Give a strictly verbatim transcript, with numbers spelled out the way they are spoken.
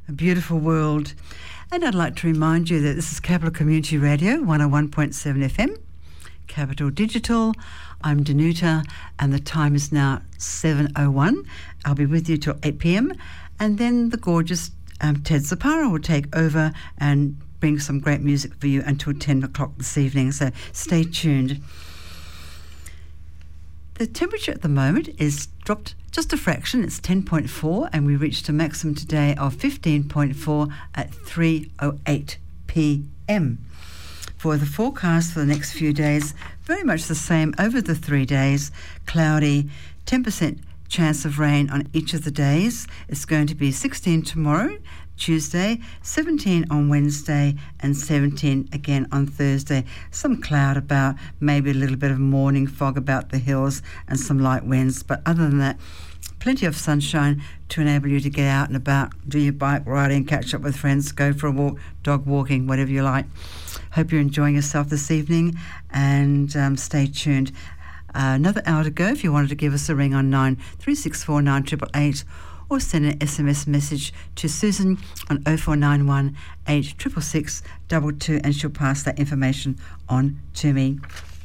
A beautiful world. And I'd like to remind you that this is Capital Community Radio, one oh one point seven F M, Capital Digital. I'm Danuta, and the time is now seven oh one. I'll be with you till eight p.m, and then the gorgeous um, Ted Zapara will take over and bring some great music for you until ten o'clock this evening, so stay tuned. The temperature at the moment is dropped just a fraction. It's ten point four, and we reached a maximum today of fifteen point four at three oh eight p.m. For the forecast for the next few days, very much the same over the three days. Cloudy, ten percent chance of rain on each of the days. It's going to be sixteen tomorrow, Tuesday, seventeen on Wednesday, and seventeen again on Thursday. Some cloud about, maybe a little bit of morning fog about the hills and some light winds, but other than that, plenty of sunshine to enable you to get out and about, do your bike riding, catch up with friends, go for a walk, dog walking, whatever you like. Hope you're enjoying yourself this evening, and um, stay tuned. Uh, another hour to go. If you wanted to give us a ring on nine three six four nine eight eight eight, or send an S M S message to Susan on oh four nine one eight six six six two two, and she'll pass that information on to me.